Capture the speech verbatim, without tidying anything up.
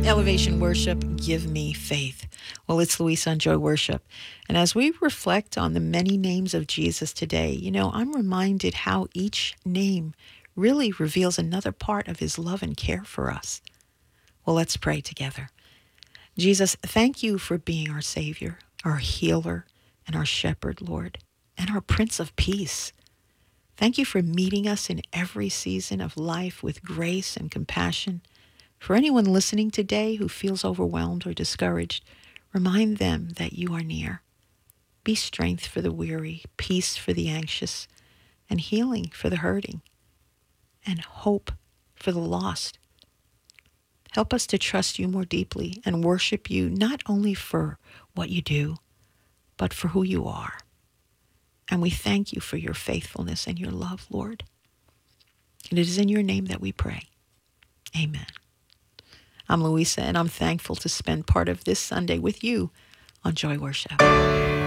Elevation Worship, Give Me Faith. Well, it's Louisa on Joy Worship. And as we reflect on the many names of Jesus today, you know, I'm reminded how each name really reveals another part of his love and care for us. Well, let's pray together. Jesus, thank you for being our Savior, our healer, and our shepherd, Lord, and our Prince of Peace. Thank you for meeting us in every season of life with grace and compassion. For anyone listening today who feels overwhelmed or discouraged, remind them that you are near. Be strength for the weary, peace for the anxious, and healing for the hurting, and hope for the lost. Help us to trust you more deeply and worship you not only for what you do, but for who you are. And we thank you for your faithfulness and your love, Lord. And it is in your name that we pray. Amen. I'm Louisa, and I'm thankful to spend part of this Sunday with you on Joy Worship.